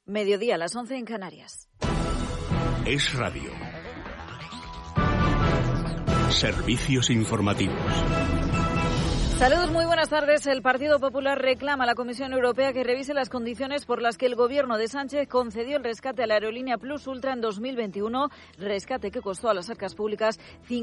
Mediodía, las 11 en Canarias. Es Radio. Servicios informativos. Saludos, muy buenas tardes. El Partido Popular reclama a la Comisión Europea que revise las condiciones por las que el gobierno de Sánchez concedió el rescate a la aerolínea Plus Ultra en 2021, rescate que costó a las arcas públicas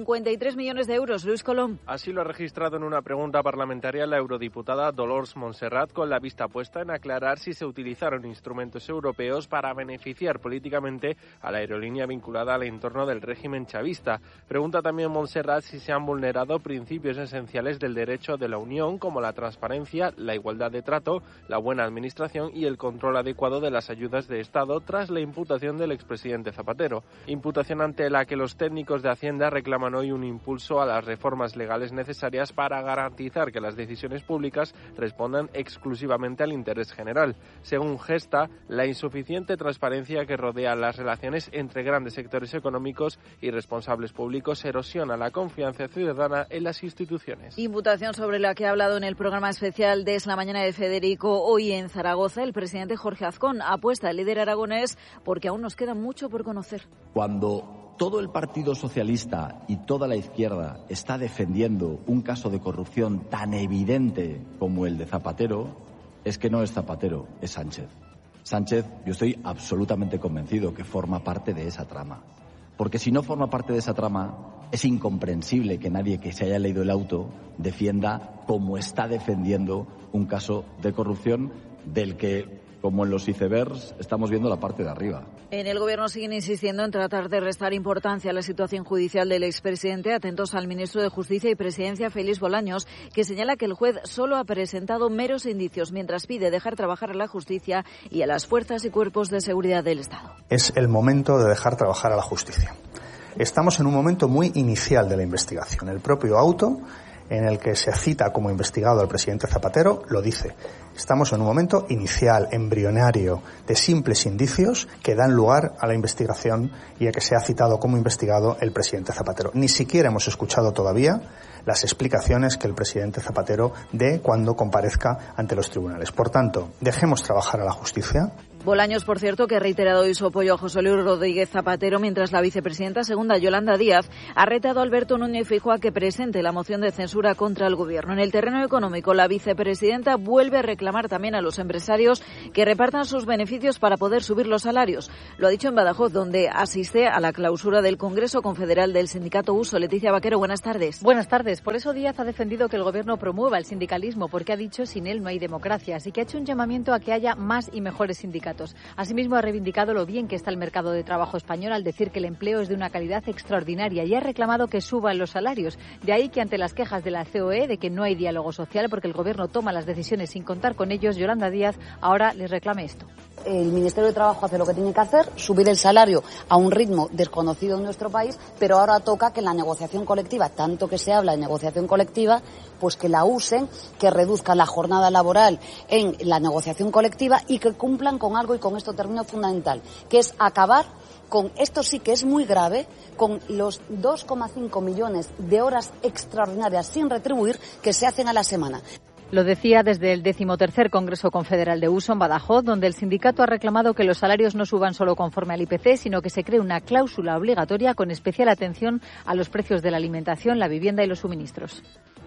53 millones de euros. Luis Colom. Así lo ha registrado en una pregunta parlamentaria la eurodiputada Dolors Montserrat, con la vista puesta en aclarar si se utilizaron instrumentos europeos para beneficiar políticamente a la aerolínea vinculada al entorno del régimen chavista. Pregunta también Montserrat si se han vulnerado principios esenciales del derecho de la Unión, como la transparencia, la igualdad de trato, la buena administración y el control adecuado de las ayudas de Estado tras la imputación del expresidente Zapatero. Imputación ante la que los técnicos de Hacienda reclaman hoy un impulso a las reformas legales necesarias para garantizar que las decisiones públicas respondan exclusivamente al interés general. Según Gesta, la insuficiente transparencia que rodea las relaciones entre grandes sectores económicos y responsables públicos erosiona la confianza ciudadana en las instituciones. Imputación sobre la que ha hablado en el programa especial de Es la Mañana de Federico hoy en Zaragoza el presidente Jorge Azcón. Apuesta al líder aragonés porque aún nos queda mucho por conocer. Cuando todo el Partido Socialista y toda la izquierda está defendiendo un caso de corrupción tan evidente como el de Zapatero, es que no es Zapatero, es Sánchez. Sánchez, yo estoy absolutamente convencido que forma parte de esa trama. Porque si no forma parte de esa trama, es incomprensible que nadie que se haya leído el auto defienda como está defendiendo un caso de corrupción del que, como en los icebergs, estamos viendo la parte de arriba. En el Gobierno siguen insistiendo en tratar de restar importancia a la situación judicial del expresidente, atentos al ministro de Justicia y Presidencia, Félix Bolaños, que señala que el juez solo ha presentado meros indicios, mientras pide dejar trabajar a la justicia y a las fuerzas y cuerpos de seguridad del Estado. Es el momento de dejar trabajar a la justicia. Estamos en un momento muy inicial de la investigación. El propio auto en el que se cita como investigado al presidente Zapatero lo dice. Estamos en un momento inicial, embrionario, de simples indicios que dan lugar a la investigación y a que se ha citado como investigado el presidente Zapatero. Ni siquiera hemos escuchado todavía las explicaciones que el presidente Zapatero dé cuando comparezca ante los tribunales. Por tanto, dejemos trabajar a la justicia. Bolaños, por cierto, que ha reiterado hoy su apoyo a José Luis Rodríguez Zapatero, mientras la vicepresidenta segunda, Yolanda Díaz, ha retado a Alberto Núñez Feijóo a que presente la moción de censura contra el Gobierno. En el terreno económico, la vicepresidenta vuelve a reclamar también a los empresarios que repartan sus beneficios para poder subir los salarios. Lo ha dicho en Badajoz, donde asiste a la clausura del Congreso Confederal del Sindicato Uso. Leticia Vaquero, buenas tardes. Buenas tardes. Por eso Díaz ha defendido que el Gobierno promueva el sindicalismo, porque ha dicho sin él no hay democracia, así que ha hecho un llamamiento a que haya más y mejores sindicatos. Asimismo, ha reivindicado lo bien que está el mercado de trabajo español al decir que el empleo es de una calidad extraordinaria y ha reclamado que suban los salarios. De ahí que ante las quejas de la COE de que no hay diálogo social porque el Gobierno toma las decisiones sin contar con ellos, Yolanda Díaz ahora les reclame esto. El Ministerio de Trabajo hace lo que tiene que hacer, subir el salario a un ritmo desconocido en nuestro país, pero ahora toca que la negociación colectiva, tanto que se habla de negociación colectiva, pues que la usen, que reduzcan la jornada laboral en la negociación colectiva y que cumplan con algo, y con esto termino, fundamental, que es acabar con, esto sí que es muy grave, con los 2,5 millones de horas extraordinarias sin retribuir que se hacen a la semana. Lo decía desde el 13º Congreso Confederal de Uso en Badajoz, donde el sindicato ha reclamado que los salarios no suban solo conforme al IPC, sino que se cree una cláusula obligatoria con especial atención a los precios de la alimentación, la vivienda y los suministros.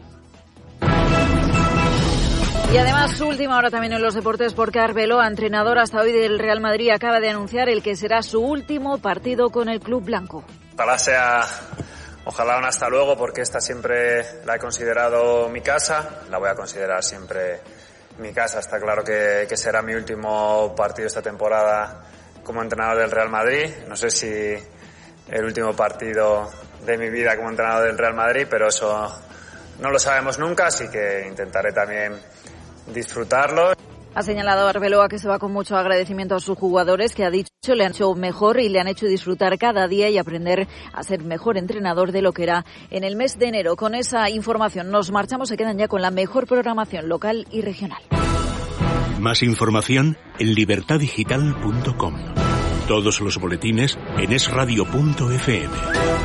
Y además, su última hora también en los deportes, porque Arbeloa, entrenador hasta hoy del Real Madrid, acaba de anunciar el que será su último partido con el club blanco. Ojalá un hasta luego, porque esta siempre la he considerado mi casa, la voy a considerar siempre mi casa. Está claro que será mi último partido esta temporada como entrenador del Real Madrid. No sé si el último partido de mi vida como entrenador del Real Madrid, pero eso no lo sabemos nunca, así que intentaré también disfrutarlo. Ha señalado Arbeloa que se va con mucho agradecimiento a sus jugadores, que ha dicho le han hecho mejor y le han hecho disfrutar cada día y aprender a ser mejor entrenador de lo que era en el mes de enero. Con esa información nos marchamos, se quedan ya con la mejor programación local y regional. Más información en libertadigital.com. Todos los boletines en esradio.fm.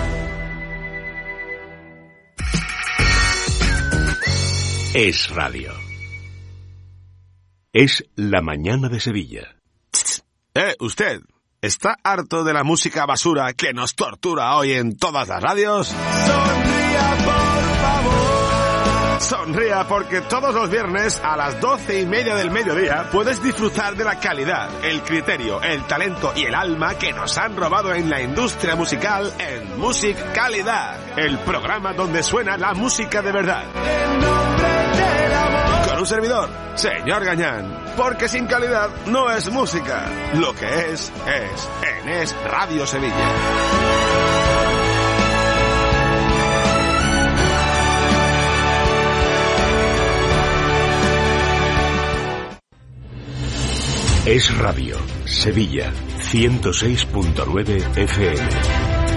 Es Radio. Es la mañana de Sevilla. Usted, ¿está harto de la música basura que nos tortura hoy en todas las radios? Sonría, por favor. Sonría, porque todos los viernes a las 12:30 del mediodía puedes disfrutar de la calidad, el criterio, el talento y el alma que nos han robado en la industria musical en Music Calidad, el programa donde suena la música de verdad. En nombre del amor. Con un servidor, señor Gañán, porque sin calidad no es música. Lo que es en Es Radio Sevilla. Es Radio, Sevilla, 106.9 FM.